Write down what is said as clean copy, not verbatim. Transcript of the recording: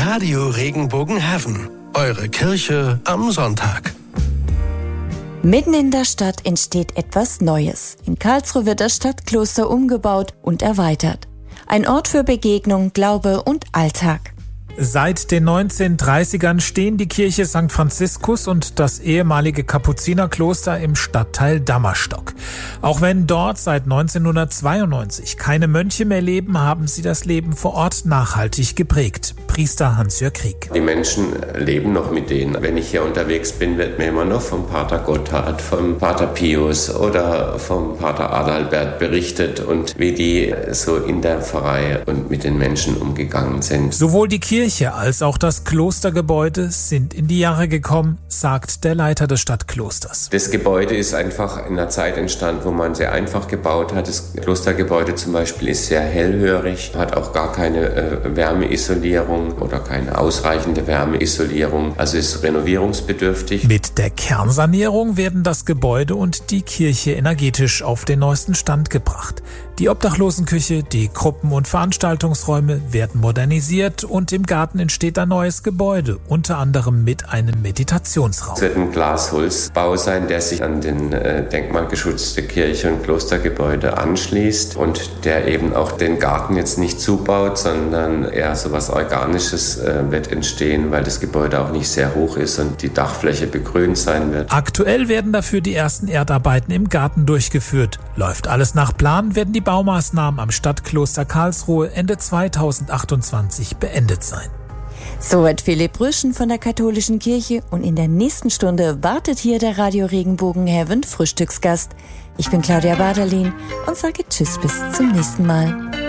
Radio Regenbogen Heaven, eure Kirche am Sonntag. Mitten in der Stadt entsteht etwas Neues. In Karlsruhe wird das Stadtkloster umgebaut und erweitert. Ein Ort für Begegnung, Glaube und Alltag. Seit den 1930ern stehen die Kirche St. Franziskus und das ehemalige Kapuzinerkloster im Stadtteil Dammerstock. Auch wenn dort seit 1992 keine Mönche mehr leben, haben sie das Leben vor Ort nachhaltig geprägt. Priester Hans-Jörg Krieg. Die Menschen leben noch mit denen. Wenn ich hier unterwegs bin, wird mir immer noch vom Pater Gotthard, vom Pater Pius oder vom Pater Adalbert berichtet und wie die so in der Pfarrei und mit den Menschen umgegangen sind. Sowohl die Kirche als auch das Klostergebäude sind in die Jahre gekommen, sagt der Leiter des Stadtklosters. Das Gebäude ist einfach in einer Zeit entstanden, wo man sehr einfach gebaut hat. Das Klostergebäude zum Beispiel ist sehr hellhörig, hat auch gar keine Wärmeisolierung oder keine ausreichende Wärmeisolierung, also ist renovierungsbedürftig. Mit der Kernsanierung werden das Gebäude und die Kirche energetisch auf den neuesten Stand gebracht. Die Obdachlosenküche, die Gruppen- und Veranstaltungsräume werden modernisiert und im Garten entsteht ein neues Gebäude, unter anderem mit einem Meditationsraum. Es wird ein Glas-Holz-Bau sein, der sich an den denkmalgeschützte Kirche- und Klostergebäude anschließt und der eben auch den Garten jetzt nicht zubaut, sondern eher so was Organisches wird entstehen, weil das Gebäude auch nicht sehr hoch ist und die Dachfläche begrünt sein wird. Aktuell werden dafür die ersten Erdarbeiten im Garten durchgeführt. Läuft alles nach Plan, werden die Baumaßnahmen am Stadtkloster Karlsruhe Ende 2028 beendet sein. Soweit Philipp Rüschen von der Katholischen Kirche und in der nächsten Stunde wartet hier der Radio Regenbogen Heaven Frühstücksgast. Ich bin Claudia Baderlin und sage Tschüss bis zum nächsten Mal.